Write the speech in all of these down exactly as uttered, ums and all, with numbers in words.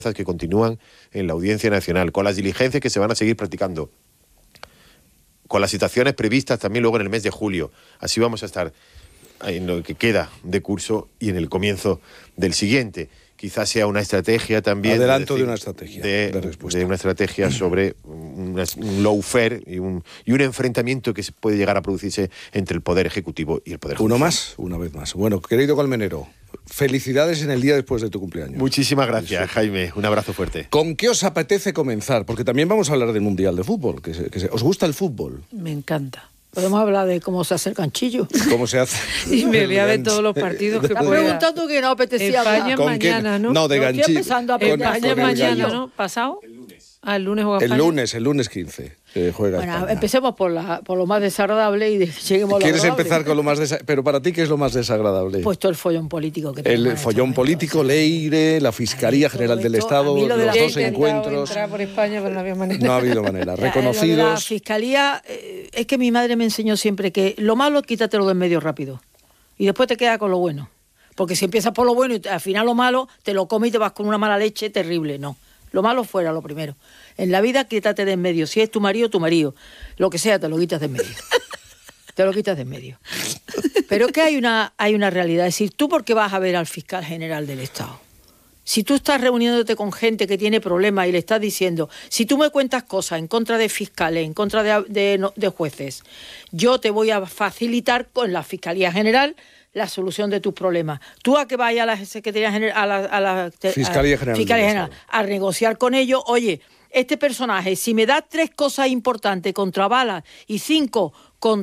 que continúan en la Audiencia Nacional, con las diligencias que se van a seguir practicando, con las citaciones previstas también luego en el mes de julio. Así vamos a estar en lo que queda de curso y en el comienzo del siguiente. Quizás sea una estrategia también... Adelanto de, decir, de una estrategia de, de respuesta. De una estrategia sobre un, un lawfare y un, y un enfrentamiento que se puede llegar a producirse entre el Poder Ejecutivo y el Poder Judicial. Uno más, una vez más. Bueno, querido Colmenero, felicidades en el día después de tu cumpleaños. Muchísimas gracias, Jaime. Un abrazo fuerte. ¿Con qué os apetece comenzar? Porque también vamos a hablar del Mundial de Fútbol. Que se, que se, ¿Os gusta el fútbol? Me encanta. Podemos hablar de cómo se hace el ganchillo. ¿Cómo se hace? Y me voy a ver todos los partidos que Está pueda. preguntando que no apetecía España hablar. mañana, ¿no? No, de Yo estoy ganchillo. empezando a Con- aprender. España con el mañana, gallo. ¿no? ¿Pasado? El lunes. Ah, el lunes juega El España. lunes, el lunes quince, eh, juega Bueno, España. empecemos por, la, por lo más desagradable y de- lleguemos a lo ¿Quieres agradable. empezar con lo más desagradable? Pero para ti, ¿qué es lo más desagradable? Pues todo el follón político que el tenemos en este follón momento. político, Leire, la Fiscalía todo General del esto, Estado, a mí lo de los la- dos He intentado encuentros. entrar por España, pero no había manera. No ha habido manera. Ya, lo de La Reconocidos. fiscalía, eh, es que mi madre me enseñó siempre que lo malo quítatelo de en medio rápido y después te queda con lo bueno. Porque si empiezas por lo bueno y al final lo malo, te lo comes y te vas con una mala leche terrible. No, lo malo fuera lo primero. En la vida quítate de en medio. Si es tu marido, tu marido. Lo que sea, te lo quitas de en medio. Te lo quitas de en medio. Pero es que hay una, hay una realidad. Es decir, ¿tú por qué vas a ver al fiscal general del Estado? Si tú estás reuniéndote con gente que tiene problemas y le estás diciendo, si tú me cuentas cosas en contra de fiscales, en contra de, de, no- de jueces, yo te voy a facilitar con la Fiscalía General la solución de tus problemas. Tú a que vayas a la Secretaría General, a la, a la te- Fiscalía a- General Fiscalía del General, Estado. a negociar con ellos, oye, este personaje, si me das tres cosas importantes contra Balas y cinco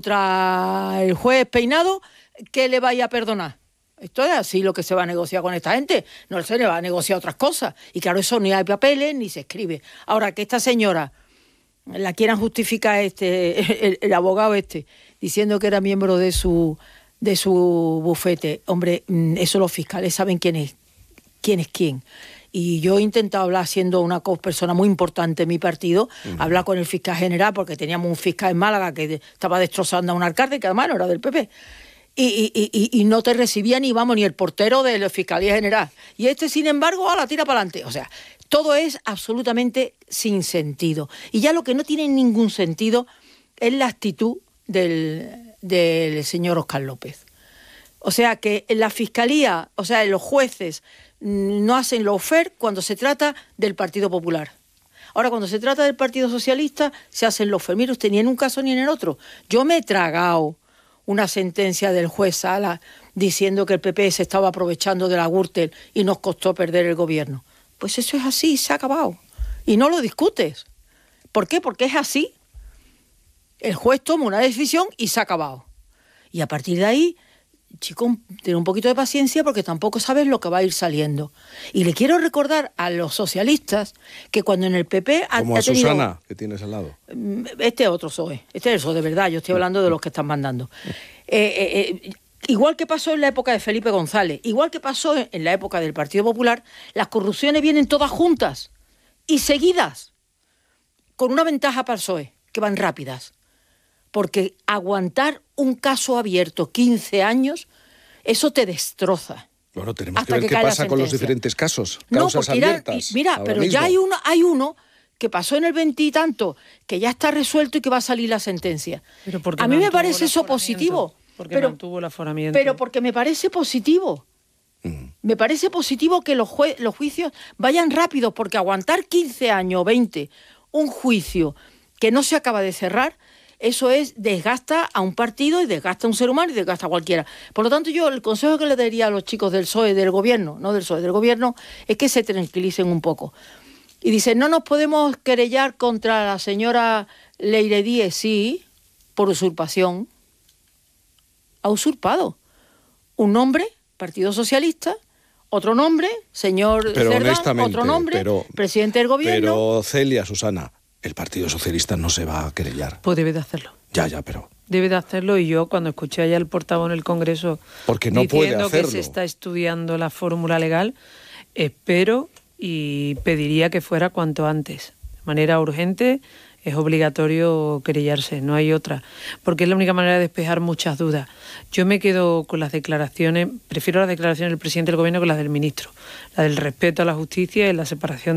contra el juez Peinado, ¿qué le vaya a perdonar? Esto es así lo que se va a negociar con esta gente. No se le va a negociar otras cosas. Y claro, eso ni hay papeles ni se escribe. Ahora, que esta señora la quieran justificar este, el, el abogado este, diciendo que era miembro de su, de su bufete, hombre, mm, eso los fiscales saben quién es, quién es quién. Y yo he intentado hablar, siendo una co- persona muy importante en mi partido, uh-huh. hablar con el fiscal general, porque teníamos un fiscal en Málaga que de- estaba destrozando a un alcalde, que además no era del P P. Y, y, y, y no te recibía ni, vamos, ni el portero de la Fiscalía General. Y este, sin embargo, a la tira para adelante. O sea, todo es absolutamente sin sentido. Y ya lo que no tiene ningún sentido es la actitud del, del señor Óscar López. O sea, que en la Fiscalía, o sea, los jueces no hacen lawfare cuando se trata del Partido Popular. Ahora, cuando se trata del Partido Socialista, se hacen lawfare. Mire usted, ni en un caso ni en el otro. Yo me he tragado una sentencia del juez Sala diciendo que el P P se estaba aprovechando de la Gürtel y nos costó perder el gobierno. Pues eso es así, se ha acabado. Y no lo discutes. ¿Por qué? Porque es así. El juez toma una decisión y se ha acabado. Y a partir de ahí, chico, ten un poquito de paciencia porque tampoco sabes lo que va a ir saliendo. Y le quiero recordar a los socialistas que cuando en el P P ha, Como a ha tenido... Susana, que tienes al lado. Este es otro P S O E, este es el P S O E de verdad, yo estoy hablando de los que están mandando. Eh, eh, eh, igual que pasó en la época de Felipe González, igual que pasó en la época del Partido Popular, las corrupciones vienen todas juntas y seguidas, con una ventaja para el P S O E, que van rápidas. Porque aguantar un caso abierto quince años, eso te destroza. Bueno, tenemos Hasta que ver que qué cae la pasa con los sentencia. diferentes casos, No, causas porque irán- abiertas. y- mira, ahora pero mismo. ya hay uno, hay uno que pasó en el veintitanto, que ya está resuelto y que va a salir la sentencia. Pero porque A mí me mantuvo parece el eso aforamiento. positivo. Porque pero, mantuvo el aforamiento. pero porque me parece positivo. Mm. Me parece positivo que los, jue- los juicios vayan rápidos, porque aguantar quince años o veinte un juicio que no se acaba de cerrar, eso es desgasta a un partido y desgasta a un ser humano y desgasta a cualquiera. Por lo tanto, yo el consejo que le daría a los chicos del P S O E, del gobierno, no del P S O E, del gobierno, es que se tranquilicen un poco. Y dicen, no nos podemos querellar contra la señora Leire Díez, sí, por usurpación. Ha usurpado un nombre, Partido Socialista, otro nombre, señor Pero Cerdán, honestamente, otro nombre, pero- presidente del gobierno. Pero Celia, Susana, el Partido Socialista no se va a querellar. Pues debe de hacerlo. Ya, ya, pero... Debe de hacerlo, y yo cuando escuché allá el portavoz en el Congreso Porque no puede diciendo hacerlo. que se está estudiando la fórmula legal, espero y pediría que fuera cuanto antes, de manera urgente, es obligatorio querellarse, no hay otra, porque es la única manera de despejar muchas dudas. Yo me quedo con las declaraciones, prefiero las declaraciones del presidente del gobierno que las del ministro, la del respeto a la justicia y la separación